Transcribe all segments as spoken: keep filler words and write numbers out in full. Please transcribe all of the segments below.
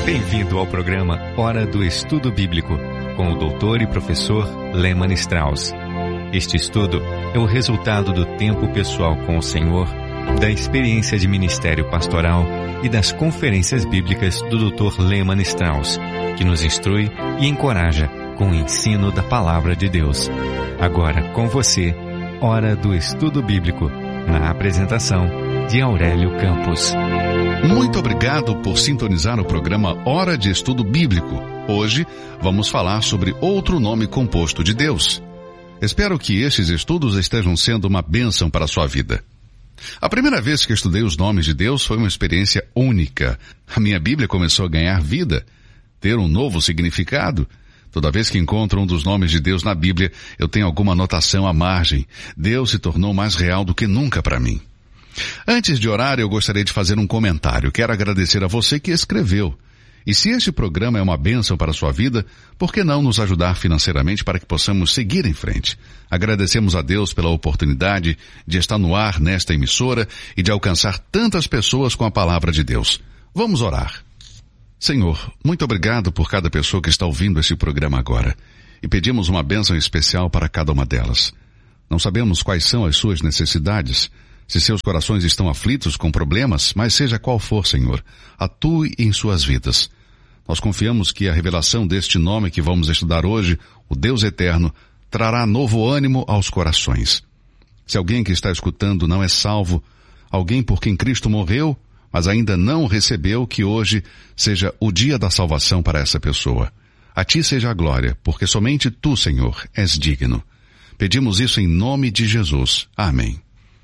Bem-vindo ao programa Hora do Estudo Bíblico, com o doutor e professor Lehmann Strauss. Este estudo é o resultado do tempo pessoal com o Senhor, da experiência de ministério pastoral e das conferências bíblicas do doutor Lehmann Strauss, que nos instrui e encoraja com o ensino da Palavra de Deus. Agora, com você, Hora do Estudo Bíblico, na apresentação de Aurélio Campos. Muito obrigado por sintonizar o programa Hora de Estudo Bíblico. Hoje vamos falar sobre outro nome composto de Deus. Espero que estes estudos estejam sendo uma bênção para a sua vida. A primeira vez que estudei os nomes de Deus foi uma experiência única. A minha Bíblia começou a ganhar vida, ter um novo significado. Toda vez que encontro um dos nomes de Deus na Bíblia, eu tenho alguma anotação à margem. Deus se tornou mais real do que nunca para mim. Antes de orar, eu gostaria de fazer um comentário. Quero agradecer a você que escreveu. E se este programa é uma bênção para a sua vida, por que não nos ajudar financeiramente para que possamos seguir em frente? Agradecemos a Deus pela oportunidade de estar no ar nesta emissora e de alcançar tantas pessoas com a palavra de Deus. Vamos orar. Senhor, muito obrigado por cada pessoa que está ouvindo este programa agora. E pedimos uma bênção especial para cada uma delas. Não sabemos quais são as suas necessidades, se seus corações estão aflitos com problemas, mas seja qual for, Senhor, atue em suas vidas. Nós confiamos que a revelação deste nome que vamos estudar hoje, o Deus Eterno, trará novo ânimo aos corações. Se alguém que está escutando não é salvo, alguém por quem Cristo morreu, mas ainda não recebeu, que hoje seja o dia da salvação para essa pessoa. A Ti seja a glória, porque somente Tu, Senhor, és digno. Pedimos isso em nome de Jesus. Amém.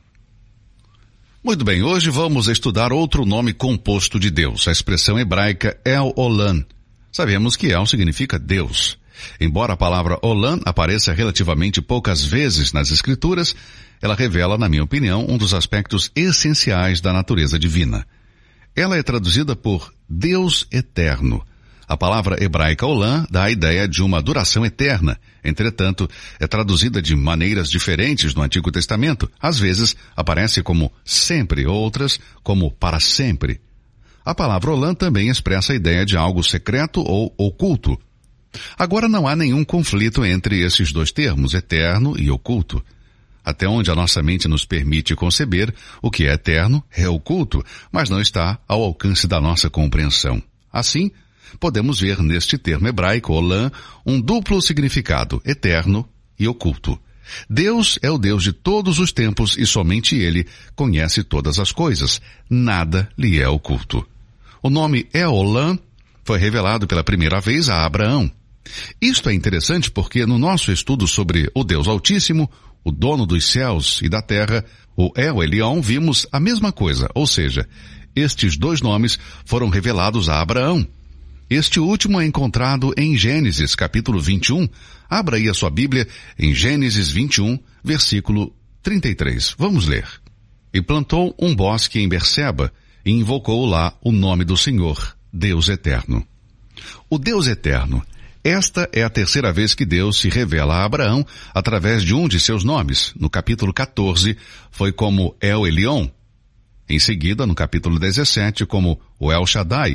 Muito bem, hoje vamos estudar outro nome composto de Deus, a expressão hebraica El Olam. Sabemos que El significa Deus. Embora a palavra Olam apareça relativamente poucas vezes nas Escrituras, ela revela, na minha opinião, um dos aspectos essenciais da natureza divina. Ela é traduzida por Deus Eterno. A palavra hebraica Olam dá a ideia de uma duração eterna. Entretanto, é traduzida de maneiras diferentes no Antigo Testamento. Às vezes, aparece como sempre, outras como para sempre. A palavra Olam também expressa a ideia de algo secreto ou oculto. Agora não há nenhum conflito entre esses dois termos, eterno e oculto. Até onde a nossa mente nos permite conceber, o que é eterno é oculto, mas não está ao alcance da nossa compreensão. Assim, podemos ver neste termo hebraico, Olam, um duplo significado, eterno e oculto. Deus é o Deus de todos os tempos e somente Ele conhece todas as coisas. Nada lhe é oculto. O nome El Olam foi revelado pela primeira vez a Abraão. Isto é interessante porque no nosso estudo sobre o Deus Altíssimo, o dono dos céus e da terra, o El Elyon, vimos a mesma coisa, ou seja, estes dois nomes foram revelados a Abraão. Este último é encontrado em Gênesis, capítulo vinte e um. Abra aí a sua Bíblia em Gênesis vinte e um, versículo trinta e três. Vamos ler. E plantou um bosque em Berseba, e invocou lá o nome do Senhor, Deus Eterno. O Deus Eterno. Esta é a terceira vez que Deus se revela a Abraão através de um de seus nomes. No capítulo quatorze, foi como El Elyon. Em seguida, no capítulo dezessete, como o El Shaddai.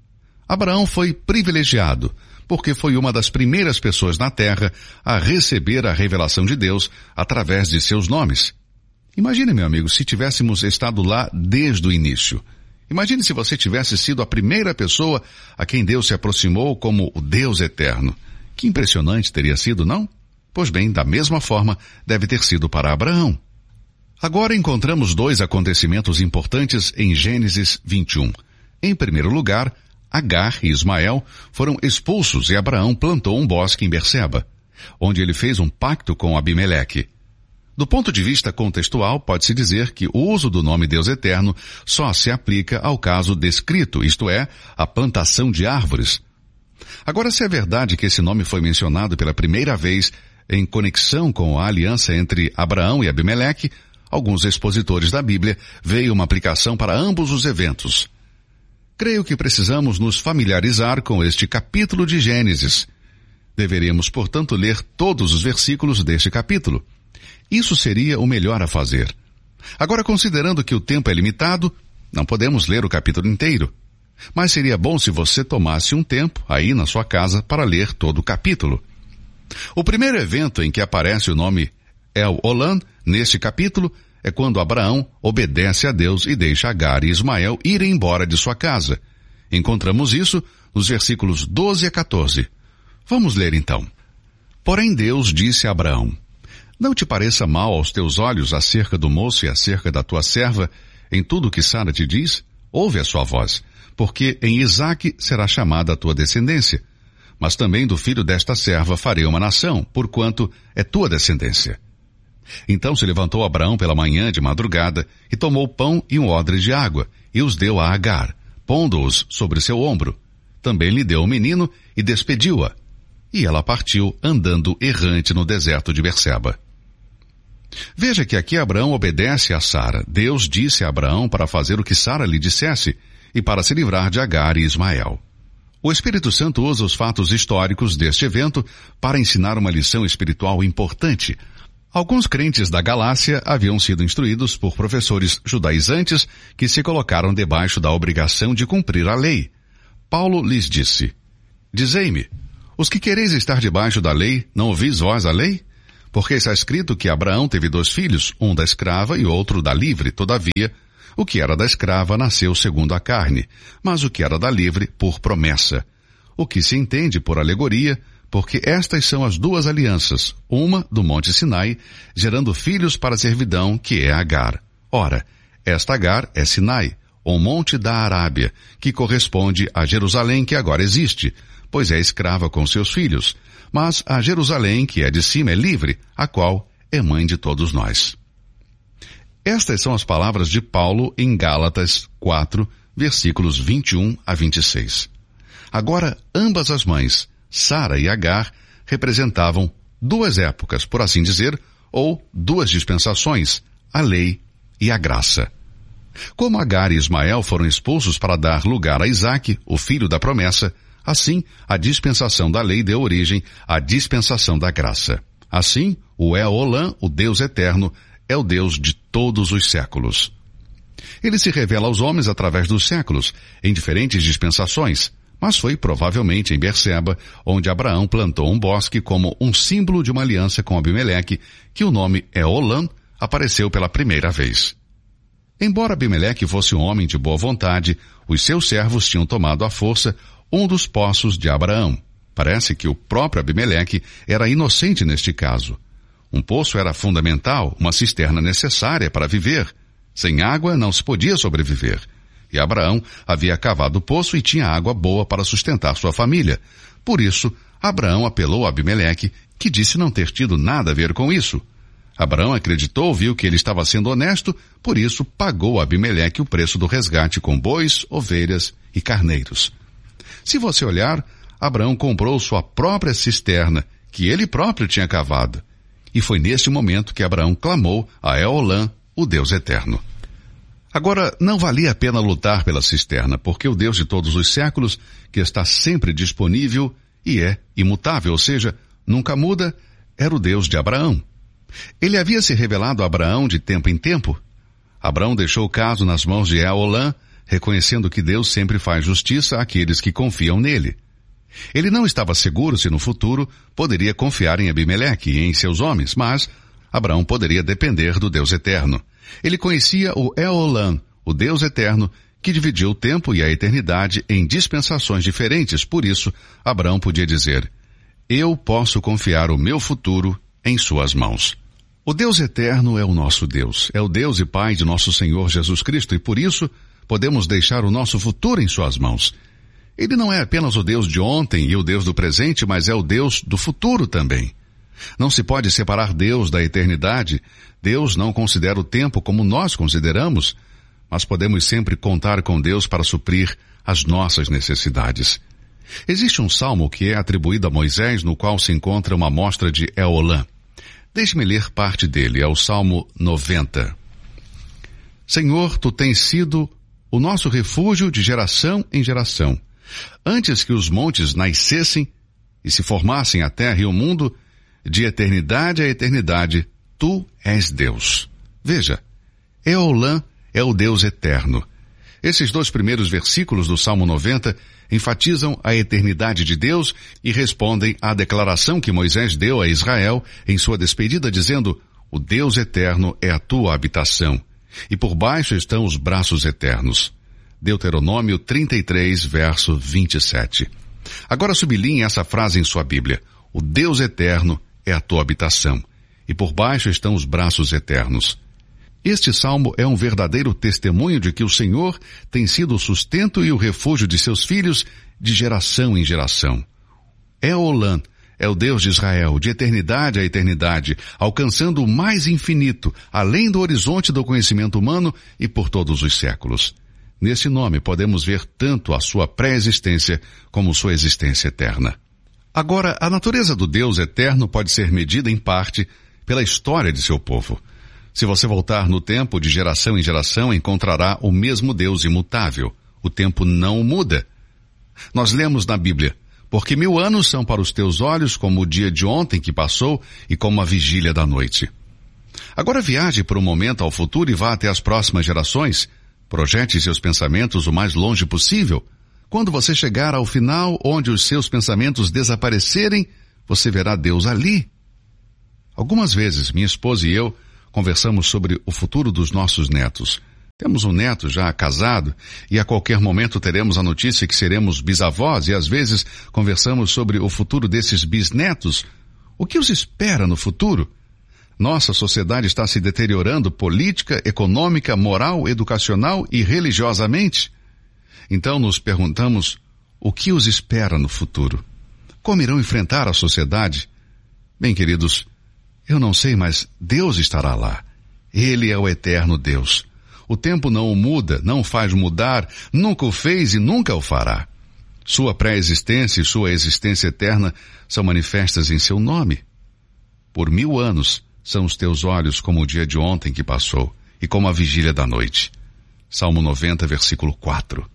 Abraão foi privilegiado, porque foi uma das primeiras pessoas na terra a receber a revelação de Deus através de seus nomes. Imagine, meu amigo, se tivéssemos estado lá desde o início. Imagine se você tivesse sido a primeira pessoa a quem Deus se aproximou como o Deus Eterno. Que impressionante teria sido, não? Pois bem, da mesma forma, deve ter sido para Abraão. Agora encontramos dois acontecimentos importantes em Gênesis vinte e um. Em primeiro lugar, Agar e Ismael foram expulsos e Abraão plantou um bosque em Berseba, onde ele fez um pacto com Abimeleque. Do ponto de vista contextual, pode-se dizer que o uso do nome Deus Eterno só se aplica ao caso descrito, isto é, a plantação de árvores. Agora, se é verdade que esse nome foi mencionado pela primeira vez em conexão com a aliança entre Abraão e Abimeleque, alguns expositores da Bíblia veem uma aplicação para ambos os eventos. Creio que precisamos nos familiarizar com este capítulo de Gênesis. Deveríamos, portanto, ler todos os versículos deste capítulo. Isso seria o melhor a fazer. Agora, considerando que o tempo é limitado, não podemos ler o capítulo inteiro. Mas seria bom se você tomasse um tempo aí na sua casa para ler todo o capítulo. O primeiro evento em que aparece o nome El-Olan, neste capítulo, é quando Abraão obedece a Deus e deixa Agar e Ismael irem embora de sua casa. Encontramos isso nos versículos doze a quatorze. Vamos ler então. Porém Deus disse a Abraão: não te pareça mal aos teus olhos acerca do moço e acerca da tua serva, em tudo o que Sara te diz? Ouve a sua voz, porque em Isaque será chamada a tua descendência. Mas também do filho desta serva farei uma nação, porquanto é tua descendência. Então se levantou Abraão pela manhã de madrugada, e tomou pão e um odre de água, e os deu a Agar, pondo-os sobre seu ombro. Também lhe deu o menino, e despediu-a. E ela partiu, andando errante no deserto de Berseba. Veja que aqui Abraão obedece a Sara. Deus disse a Abraão para fazer o que Sara lhe dissesse, e para se livrar de Agar e Ismael. O Espírito Santo usa os fatos históricos deste evento para ensinar uma lição espiritual importante. Alguns crentes da Galácia haviam sido instruídos por professores judaizantes que se colocaram debaixo da obrigação de cumprir a lei. Paulo lhes disse: dizei-me, os que quereis estar debaixo da lei, não ouvis vós a lei? Porque está escrito que Abraão teve dois filhos, um da escrava e outro da livre. Todavia, o que era da escrava nasceu segundo a carne, mas o que era da livre por promessa. O que se entende por alegoria, porque estas são as duas alianças, uma do monte Sinai, gerando filhos para a servidão, que é Agar. Ora, esta Agar é Sinai, o monte da Arábia, que corresponde a Jerusalém que agora existe, pois é escrava com seus filhos, mas a Jerusalém que é de cima é livre, a qual é mãe de todos nós. Estas são as palavras de Paulo em Gálatas quatro, versículos vinte e um a vinte e seis. Agora, ambas as mães, Sara e Agar, representavam duas épocas, por assim dizer, ou duas dispensações, a lei e a graça. Como Agar e Ismael foram expulsos para dar lugar a Isaque, o filho da promessa, assim a dispensação da lei deu origem à dispensação da graça. Assim, o El-Olan, o Deus eterno, é o Deus de todos os séculos. Ele se revela aos homens através dos séculos, em diferentes dispensações, mas foi provavelmente em Berseba, onde Abraão plantou um bosque como um símbolo de uma aliança com Abimeleque, que o nome El-Olan apareceu pela primeira vez. Embora Abimeleque fosse um homem de boa vontade, os seus servos tinham tomado à força um dos poços de Abraão. Parece que o próprio Abimeleque era inocente neste caso. Um poço era fundamental, uma cisterna necessária para viver. Sem água não se podia sobreviver. E Abraão havia cavado o poço e tinha água boa para sustentar sua família. Por isso, Abraão apelou a Abimeleque, que disse não ter tido nada a ver com isso. Abraão acreditou, viu que ele estava sendo honesto, por isso pagou a Abimeleque o preço do resgate com bois, ovelhas e carneiros. Se você olhar, Abraão comprou sua própria cisterna, que ele próprio tinha cavado. E foi nesse momento que Abraão clamou a El-Olan, o Deus eterno. Agora, não valia a pena lutar pela cisterna, porque o Deus de todos os séculos, que está sempre disponível e é imutável, ou seja, nunca muda, era o Deus de Abraão. Ele havia se revelado a Abraão de tempo em tempo. Abraão deixou o caso nas mãos de El-Olan, reconhecendo que Deus sempre faz justiça àqueles que confiam nele. Ele não estava seguro se no futuro poderia confiar em Abimeleque e em seus homens, mas Abraão poderia depender do Deus eterno. Ele conhecia o El-Olan, o Deus eterno, que dividiu o tempo e a eternidade em dispensações diferentes. Por isso, Abraão podia dizer: eu posso confiar o meu futuro em suas mãos. O Deus eterno é o nosso Deus, é o Deus e Pai de nosso Senhor Jesus Cristo, e por isso podemos deixar o nosso futuro em suas mãos. Ele não é apenas o Deus de ontem e o Deus do presente, mas é o Deus do futuro também. Não se pode separar Deus da eternidade. Deus não considera o tempo como nós consideramos, mas podemos sempre contar com Deus para suprir as nossas necessidades. Existe um salmo que é atribuído a Moisés, no qual se encontra uma amostra de El-Olan. Deixe-me ler parte dele, é o Salmo noventa. Senhor, tu tens sido o nosso refúgio de geração em geração. Antes que os montes nascessem e se formassem a terra e o mundo, de eternidade a eternidade, tu és Deus. Veja, El-Olan é o Deus eterno. Esses dois primeiros versículos do Salmo noventa enfatizam a eternidade de Deus e respondem à declaração que Moisés deu a Israel em sua despedida, dizendo: o Deus eterno é a tua habitação, e por baixo estão os braços eternos. Deuteronômio trinta e três, verso vinte e sete. Agora sublinhe essa frase em sua Bíblia: o Deus eterno é a tua habitação, e por baixo estão os braços eternos. Este salmo é um verdadeiro testemunho de que o Senhor tem sido o sustento e o refúgio de seus filhos de geração em geração. El-Olam é o Deus de Israel, de eternidade a eternidade, alcançando o mais infinito, além do horizonte do conhecimento humano e por todos os séculos. Nesse nome podemos ver tanto a sua pré-existência como sua existência eterna. Agora, a natureza do Deus eterno pode ser medida em parte pela história de seu povo. Se você voltar no tempo, de geração em geração, encontrará o mesmo Deus imutável. O tempo não muda. Nós lemos na Bíblia: porque mil anos são para os teus olhos como o dia de ontem que passou e como a vigília da noite. Agora viaje por um momento ao futuro e vá até as próximas gerações. Projete seus pensamentos o mais longe possível. Quando você chegar ao final, onde os seus pensamentos desaparecerem, você verá Deus ali. Algumas vezes, minha esposa e eu conversamos sobre o futuro dos nossos netos. Temos um neto já casado e a qualquer momento teremos a notícia que seremos bisavós, e às vezes conversamos sobre o futuro desses bisnetos. O que os espera no futuro? Nossa sociedade está se deteriorando política, econômica, moral, educacional e religiosamente. Então nos perguntamos: o que os espera no futuro? Como irão enfrentar a sociedade? Bem, queridos, eu não sei, mas Deus estará lá. Ele é o eterno Deus. O tempo não o muda, não o faz mudar, nunca o fez e nunca o fará. Sua pré-existência e sua existência eterna são manifestas em seu nome. Por mil anos são os teus olhos como o dia de ontem que passou e como a vigília da noite. Salmo noventa, versículo quatro.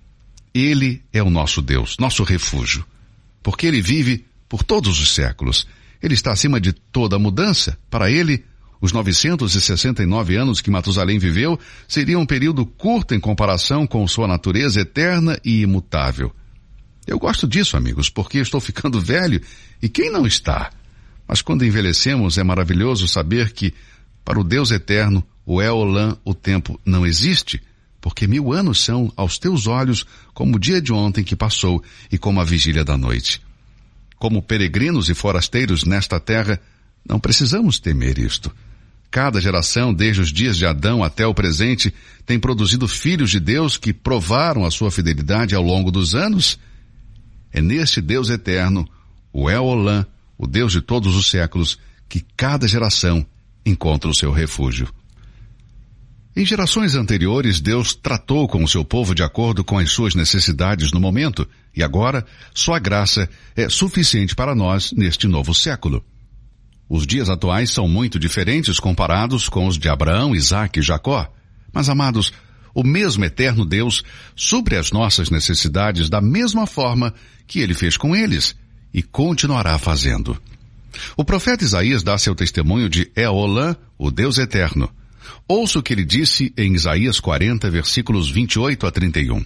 Ele é o nosso Deus, nosso refúgio, porque Ele vive por todos os séculos. Ele está acima de toda mudança. Para Ele, os novecentos e sessenta e nove anos que Matusalém viveu seriam um período curto em comparação com sua natureza eterna e imutável. Eu gosto disso, amigos, porque estou ficando velho, e quem não está? Mas quando envelhecemos, é maravilhoso saber que, para o Deus eterno, o El-Olam, o tempo não existe, porque mil anos são, aos teus olhos, como o dia de ontem que passou e como a vigília da noite. Como peregrinos e forasteiros nesta terra, não precisamos temer isto. Cada geração, desde os dias de Adão até o presente, tem produzido filhos de Deus que provaram a sua fidelidade ao longo dos anos. É neste Deus eterno, o El-Olam, o Deus de todos os séculos, que cada geração encontra o seu refúgio. Em gerações anteriores, Deus tratou com o seu povo de acordo com as suas necessidades no momento, e agora, sua graça é suficiente para nós neste novo século. Os dias atuais são muito diferentes comparados com os de Abraão, Isaque e Jacó. Mas, amados, o mesmo eterno Deus supre as nossas necessidades da mesma forma que Ele fez com eles, e continuará fazendo. O profeta Isaías dá seu testemunho de El-Olam, o Deus eterno. Ouça o que ele disse em Isaías quarenta, versículos vinte e oito a trinta e um.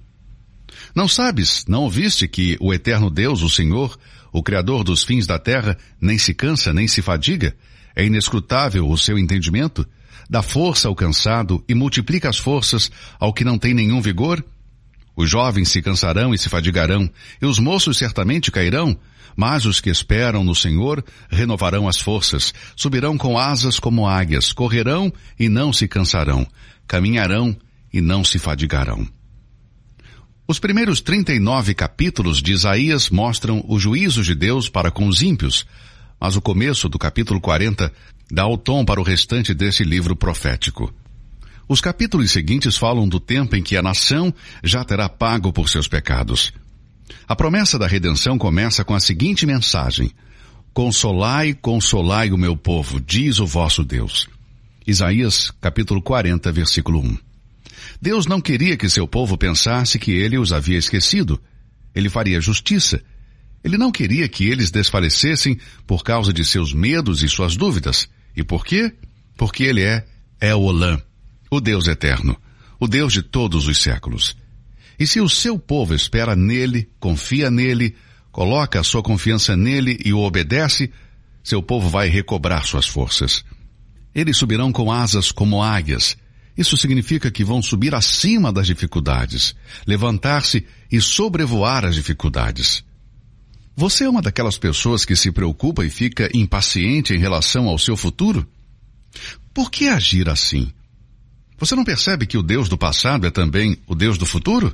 Não sabes, não ouviste que o eterno Deus, o Senhor, o Criador dos fins da terra, nem se cansa, nem se fadiga? É inescrutável o seu entendimento? Dá força ao cansado e multiplica as forças ao que não tem nenhum vigor? Os jovens se cansarão e se fadigarão, e os moços certamente cairão, mas os que esperam no Senhor renovarão as forças, subirão com asas como águias, correrão e não se cansarão, caminharão e não se fadigarão. Os primeiros trinta e nove capítulos de Isaías mostram o juízo de Deus para com os ímpios, mas o começo do capítulo quarenta dá o tom para o restante desse livro profético. Os capítulos seguintes falam do tempo em que a nação já terá pago por seus pecados. A promessa da redenção começa com a seguinte mensagem: Consolai, consolai o meu povo, diz o vosso Deus. Isaías, capítulo quarenta, versículo um. Deus não queria que seu povo pensasse que ele os havia esquecido. Ele faria justiça. Ele não queria que eles desfalecessem por causa de seus medos e suas dúvidas. E por quê? Porque ele é El-Olam, o Deus eterno, o Deus de todos os séculos. E se o seu povo espera nele, confia nele, coloca a sua confiança nele e o obedece, seu povo vai recobrar suas forças. Eles subirão com asas como águias. Isso significa que vão subir acima das dificuldades, levantar-se e sobrevoar as dificuldades. Você é uma daquelas pessoas que se preocupa e fica impaciente em relação ao seu futuro? Por que agir assim? Você não percebe que o Deus do passado é também o Deus do futuro?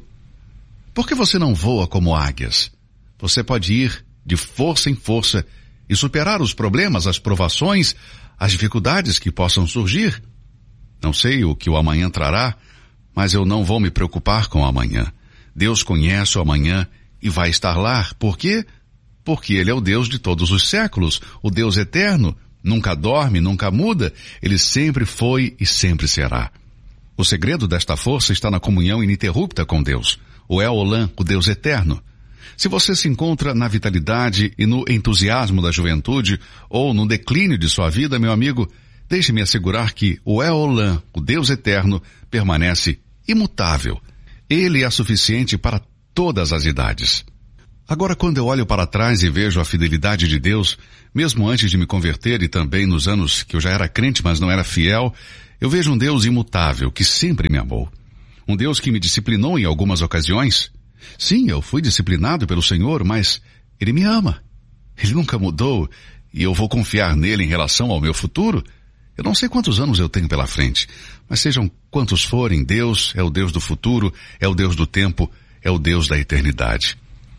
Por que você não voa como águias? Você pode ir de força em força e superar os problemas, as provações, as dificuldades que possam surgir. Não sei o que o amanhã trará, mas eu não vou me preocupar com o amanhã. Deus conhece o amanhã e vai estar lá. Por quê? Porque Ele é o Deus de todos os séculos, o Deus eterno, nunca dorme, nunca muda, Ele sempre foi e sempre será. O segredo desta força está na comunhão ininterrupta com Deus, o El Olam, o Deus eterno. Se você se encontra na vitalidade e no entusiasmo da juventude, ou no declínio de sua vida, meu amigo, deixe-me assegurar que o El Olam, o Deus eterno, permanece imutável. Ele é suficiente para todas as idades. Agora, quando eu olho para trás e vejo a fidelidade de Deus, mesmo antes de me converter e também nos anos que eu já era crente, mas não era fiel, eu vejo um Deus imutável, que sempre me amou. Um Deus que me disciplinou em algumas ocasiões. Sim, eu fui disciplinado pelo Senhor, mas Ele me ama. Ele nunca mudou e eu vou confiar nele em relação ao meu futuro. Eu não sei quantos anos eu tenho pela frente, mas sejam quantos forem, Deus é o Deus do futuro, é o Deus do tempo, é o Deus da eternidade.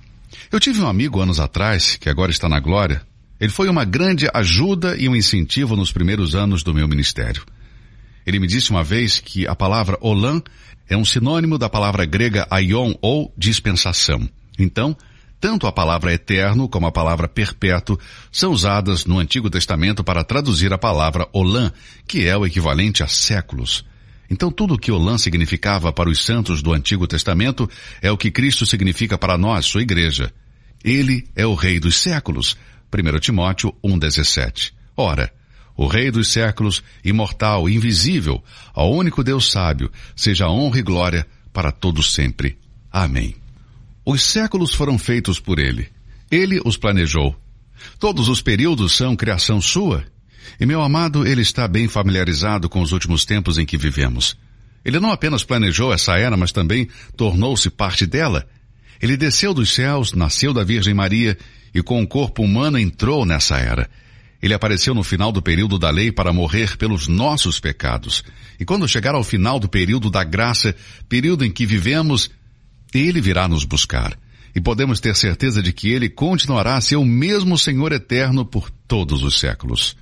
Eu tive um amigo anos atrás, que agora está na glória. Ele foi uma grande ajuda e um incentivo nos primeiros anos do meu ministério. Ele me disse uma vez que a palavra Olam é um sinônimo da palavra grega aion, ou dispensação. Então, tanto a palavra eterno como a palavra perpétuo são usadas no Antigo Testamento para traduzir a palavra Olam, que é o equivalente a séculos. Então tudo o que Olam significava para os santos do Antigo Testamento é o que Cristo significa para nós, sua igreja. Ele é o Rei dos séculos. primeiro Timóteo um, dezessete. Ora, o Rei dos séculos, imortal, invisível, ao único Deus sábio, seja honra e glória para todos sempre. Amém. Os séculos foram feitos por Ele. Ele os planejou. Todos os períodos são criação sua. E, meu amado, Ele está bem familiarizado com os últimos tempos em que vivemos. Ele não apenas planejou essa era, mas também tornou-se parte dela. Ele desceu dos céus, nasceu da Virgem Maria e com o corpo humano entrou nessa era. Ele apareceu no final do período da lei para morrer pelos nossos pecados. E quando chegar ao final do período da graça, período em que vivemos, Ele virá nos buscar. E podemos ter certeza de que Ele continuará a ser o mesmo Senhor eterno por todos os séculos.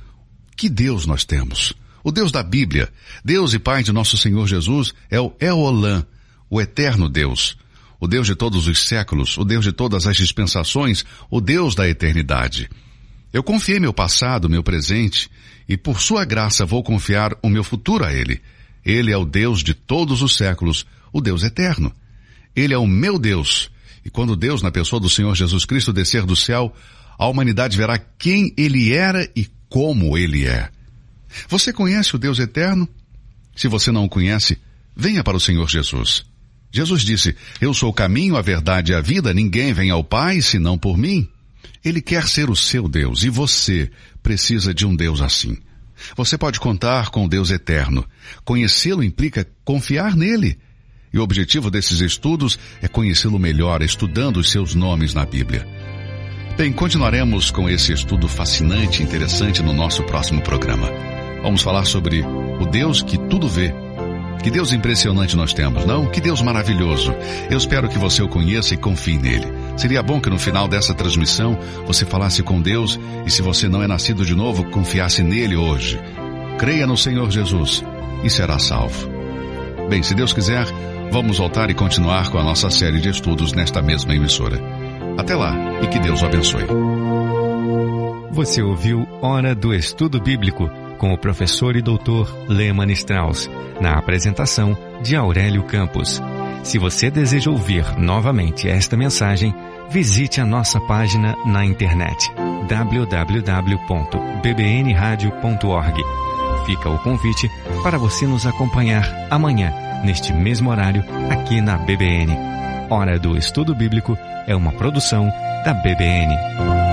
Que Deus nós temos! O Deus da Bíblia, Deus e Pai de nosso Senhor Jesus, é o El Olam, o eterno Deus. O Deus de todos os séculos, o Deus de todas as dispensações, o Deus da eternidade. Eu confiei meu passado, meu presente, e por sua graça vou confiar o meu futuro a Ele. Ele é o Deus de todos os séculos, o Deus eterno. Ele é o meu Deus, e quando Deus, na pessoa do Senhor Jesus Cristo, descer do céu, a humanidade verá quem Ele era e como Ele é. Você conhece o Deus eterno? Se você não o conhece, venha para o Senhor Jesus. Jesus disse, eu sou o caminho, a verdade e a vida, ninguém vem ao Pai senão por mim. Ele quer ser o seu Deus e você precisa de um Deus assim. Você pode contar com o Deus eterno. Conhecê-lo implica confiar nele. E o objetivo desses estudos é conhecê-lo melhor, estudando os seus nomes na Bíblia. Bem, continuaremos com esse estudo fascinante e interessante no nosso próximo programa. Vamos falar sobre o Deus que tudo vê. Que Deus impressionante nós temos, não? Que Deus maravilhoso. Eu espero que você o conheça e confie nele. Seria bom que no final dessa transmissão você falasse com Deus e, se você não é nascido de novo, confiasse nele hoje. Creia no Senhor Jesus e será salvo. Bem, se Deus quiser, vamos voltar e continuar com a nossa série de estudos nesta mesma emissora. Até lá e que Deus o abençoe. Você ouviu Hora do Estudo Bíblico com o professor e doutor Lehmann Strauss, na apresentação de Aurélio Campos. Se você deseja ouvir novamente esta mensagem, visite a nossa página na internet w w w ponto b b n radio ponto org. Fica o convite para você nos acompanhar amanhã neste mesmo horário, aqui na B B N. Hora do Estudo Bíblico é uma produção da B B N.